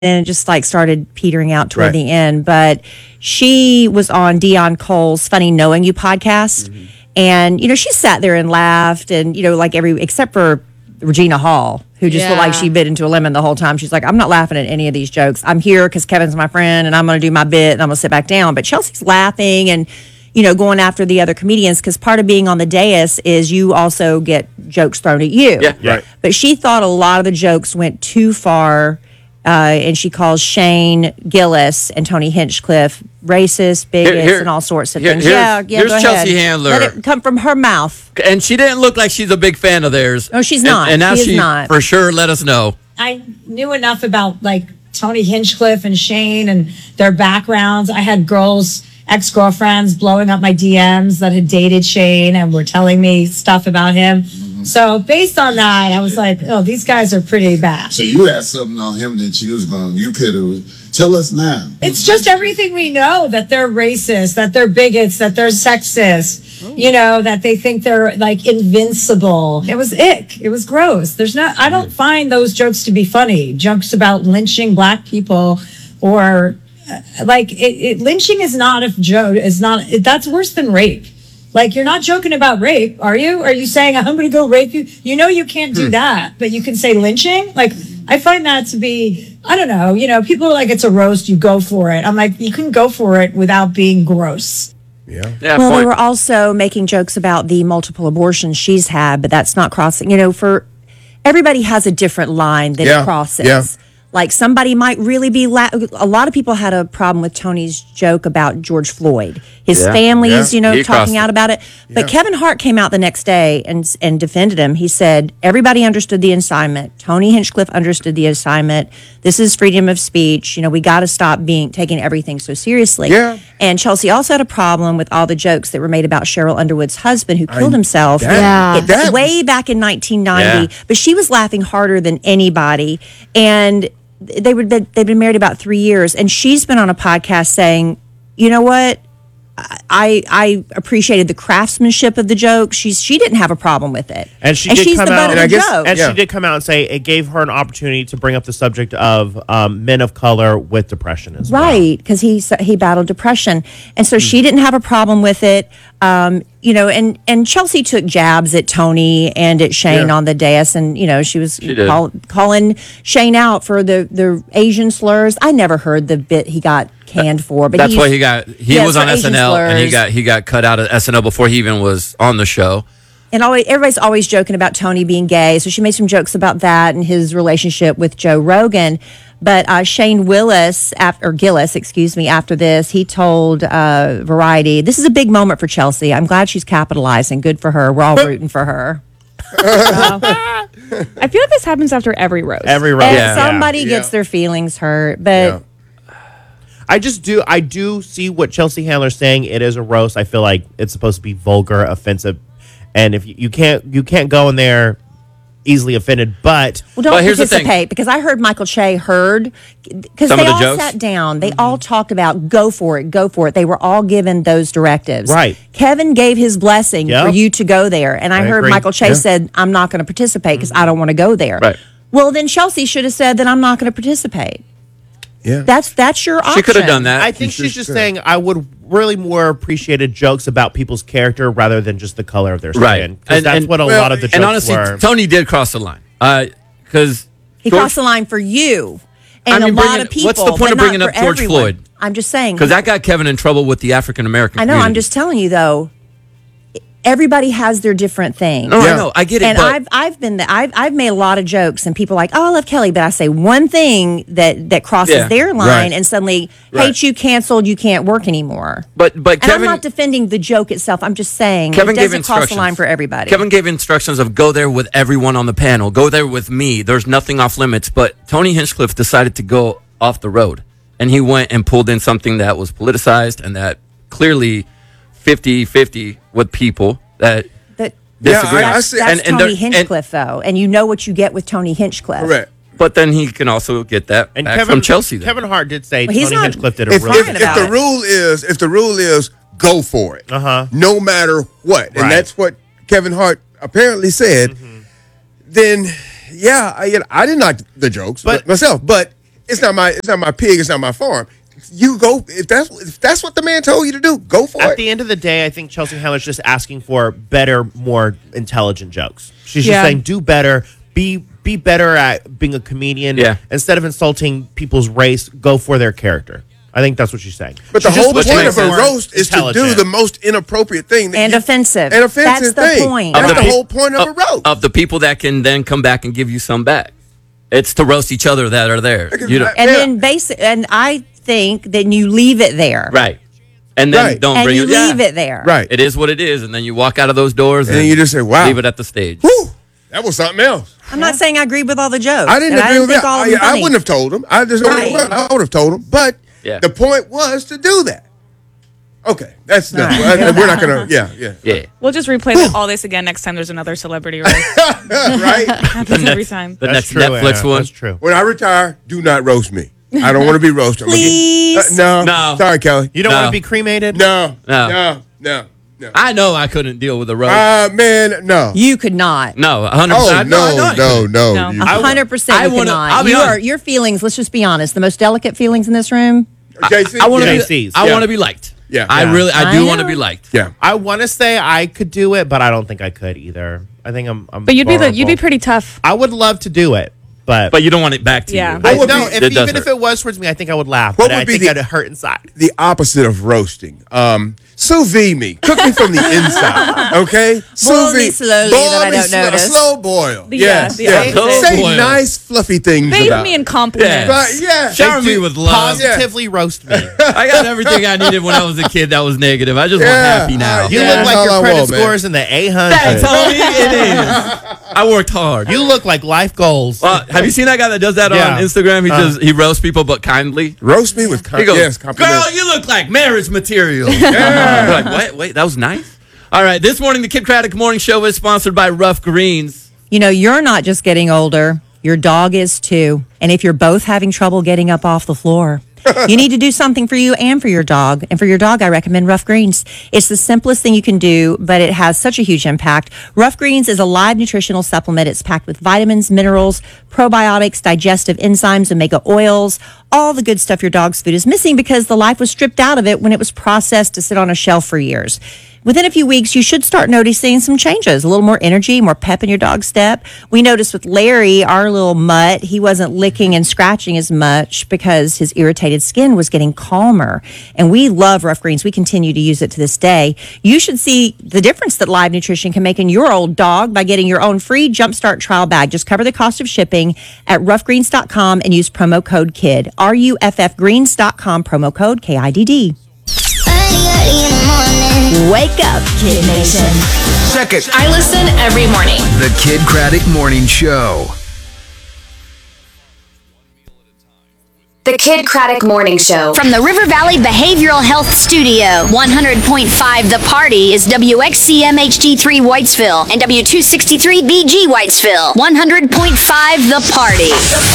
and it just like started petering out toward the end. But she was on Dion Cole's Funny Knowing You podcast. And, she sat there and laughed and, like except for Regina Hall, who just looked like she bit into a lemon the whole time. She's like, I'm not laughing at any of these jokes. I'm here because Kevin's my friend and I'm going to do my bit and I'm going to sit back down. But Chelsea's laughing and, going after the other comedians because part of being on the dais is you also get jokes thrown at you. Yeah, right. But she thought a lot of the jokes went too far. And she calls Shane Gillis and Tony Hinchcliffe racist, bigots, and all sorts of things. Here's go Chelsea ahead. Handler. Let it come from her mouth. And she didn't look like she's a big fan of theirs. No, she's not. And now she is not. For sure let us know. I knew enough about Tony Hinchcliffe and Shane and their backgrounds. I had ex-girlfriends blowing up my DMs that had dated Shane and were telling me stuff about him. So based on that, I was like, oh, these guys are pretty bad. So you had something on him that you could have. Tell us now. It's just everything we know, that they're racist, that they're bigots, that they're sexist, that they think they're invincible. It was ick. It was gross. I don't find those jokes to be funny. Jokes about lynching black people or lynching is not a joke. That's worse than rape. You're not joking about rape, are you? Are you saying, I'm going to go rape you? You can't do that, but you can say lynching? I find that to be, I don't know, people are like, it's a roast, you go for it. I'm like, you can go for it without being gross. Yeah. Well, they were also making jokes about the multiple abortions she's had, but that's not crossing, for everybody has a different line that it crosses. Yeah. Somebody might really be a lot of people had a problem with Tony's joke about George Floyd. His family is, talking out about it. But Kevin Hart came out the next day and defended him. He said, everybody understood the assignment. Tony Hinchcliffe understood the assignment. This is freedom of speech. We got to stop taking everything so seriously. Yeah. And Chelsea also had a problem with all the jokes that were made about Cheryl Underwood's husband who killed himself way back in 1990. Yeah. But she was laughing harder than anybody. And they've been married about 3 years, and she's been on a podcast saying, you know what? I appreciated the craftsmanship of the joke. She didn't have a problem with it, and she's the butt of the joke. And she did come out and say it gave her an opportunity to bring up the subject of men of color with depression as well. Right, because he battled depression, and so she didn't have a problem with it. And Chelsea took jabs at Tony and at Shane on the dais, and she was calling Shane out for the Asian slurs. I never heard the bit he got canned for, but that's why he was on SNL and he got cut out of SNL before he even was on the show. And everybody's always joking about Tony being gay, so she made some jokes about that and his relationship with Joe Rogan. But Shane Gillis, after this, he told Variety, this is a big moment for Chelsea. I'm glad she's capitalizing. Good for her. We're all rooting for her. I feel like this happens after every roast. Somebody gets their feelings hurt, but... I do see what Chelsea Handler's saying. It is a roast. I feel like it's supposed to be vulgar, offensive, and if you can't go in there easily offended. But don't participate, because I heard Michael Che because they all jokes? sat down. They all talked about go for it. They were all given those directives. Right. Kevin gave his blessing for you to go there, and I heard agree. Michael Che said, "I'm not going to participate because I don't want to go there." Right. Well, then Chelsea should have said that I'm not going to participate. Yeah. That's your option. She could have done that. I think she's just saying I would really more appreciated jokes about people's character rather than just the color of their skin. Right. Because that's what a lot of the jokes and honestly, were. Tony did cross the line. Because he crossed the line for you and a lot of people. What's the point but of bringing not up for George everyone. Floyd? I'm just saying. Because that got Kevin in trouble with the African American I know. community. I'm just telling you, though. Everybody has their different things. No, I know. I get it. And but I've made a lot of jokes, and people are like, oh, I love Kelly, but I say one thing that crosses their line, and suddenly hate you, canceled, you can't work anymore. But and Kevin, I'm not defending the joke itself. I'm just saying Kevin it gave doesn't cross the line for everybody. Kevin gave instructions of go there with everyone on the panel, go there with me. There's nothing off limits. But Tony Hinchcliffe decided to go off the road, and he went and pulled in something that was politicized and that clearly 50-50 with people that. Disagree. That's Tony Hinchcliffe, though, and you know what you get with Tony Hinchcliffe. Correct. But then he can also get that back from Chelsea. Then. Kevin Hart did say Well, Tony Hinchcliffe did a If really the rule is go for it, no matter what, and that's what Kevin Hart apparently said, then I didn't like the jokes myself, but it's not my pig, it's not my farm. You go if that's what the man told you to do, go for it. At the end of the day, I think Chelsea Handler's just asking for better, more intelligent jokes. She's just saying, do better, be better at being a comedian. Yeah. Instead of insulting people's race, go for their character. I think that's what she's saying. But the whole point of a more roast is to do intelligent. the most inappropriate thing And offensive. And offensive That's the thing. point. That's the pe- whole point of a roast. Of the people that can then come back and give you some back. It's to roast each other that are there. You know, And then and I think that you leave it there. right. And then Right. don't And bring you it. leave it there. Right. It is what it is, and then you walk out of those doors And then you just say, wow. leave it at the stage. Whew, that was something else. I'm not saying I agree with all the jokes. I didn't and agree with think that. all of them I funny. wouldn't have told him. I just Right. I would have told him. But Yeah. the point was to do that. Okay, that's not. We're not gonna. Yeah. Yeah. We'll just replay all this again next time there's another celebrity roast. Right. Happens every time. The That's next true, Netflix Anna. one. That's true. When I retire, do not roast me. I don't want to be roasted. Please. No. No. Sorry, Kelly. You don't No. want to be cremated? No. No. No. I know I couldn't deal with a roast. Man, no. You could not. No, 100%. Oh I know. No. You- 100% I you wanna- cannot. I'll be honest. Your feelings, let's just be honest, the most delicate feelings in this room. JC? I want to Yeah. JC's. I Yeah. want to be liked. Yeah. I Yeah. really, I I do know. want to be liked. Yeah. I want to say I could do it, but I don't think I could either. I think I'm But you'd be vulnerable. pretty tough. I would love to do it, but But you don't want it back to Yeah. you. What would no, be- if, It does even if hurt. it was towards me, I think I would laugh. What but would I be think the- I'd hurt inside. The opposite of roasting. Sous vide me. Cook me from the inside. Okay? Boil me slowly that I don't notice. Slow boil. Yeah, Yes. the Yeah. opposite. Say Slow boil. nice, fluffy things Bathe about me in it. compliments. But yeah. Shower me with love. Positively roast me. I got everything I needed when I was a kid that was negative. I just want Yeah. happy now. You Yeah, look that's like all your I credit want, man. scores in the That's 800s. Tony, it is. I worked hard. You look like life goals. Have you seen that guy that does that Yeah. on Instagram? He roasts people, but kindly. Roast me with He goes, yes, compliments. "Girl, you look like marriage material." Like, what? Wait, that was nice. All right, this morning the Kid Craddock Morning Show is sponsored by Rough Greens. You know, you're not just getting older, your dog is too. And if you're both having trouble getting up off the floor, you need to do something for you and for your dog. And for your dog, I recommend Rough Greens. It's the simplest thing you can do, but it has such a huge impact. Rough Greens is a live nutritional supplement. It's packed with vitamins, minerals, probiotics, digestive enzymes, omega oils, all the good stuff your dog's food is missing because the life was stripped out of it when it was processed to sit on a shelf for years. Within a few weeks, you should start noticing some changes, a little more energy, more pep in your dog's step. We noticed with Larry, our little mutt, he wasn't licking and scratching as much because his irritated skin was getting calmer. And we love Rough Greens. We continue to use it to this day. You should see the difference that Live Nutrition can make in your old dog by getting your own free Jumpstart trial bag. Just cover the cost of shipping at roughgreens.com and use promo code KID. RUFFgreens.com, promo code KIDD. Wake up, Kid Nation. Second, I listen every morning. the Kid Craddock Morning Show. The Kid Craddock Morning Show. From the River Valley Behavioral Health Studio. 100.5 The Party is WXCM-HD3 Whitesville and W263BG Whitesville. 100.5 The Party.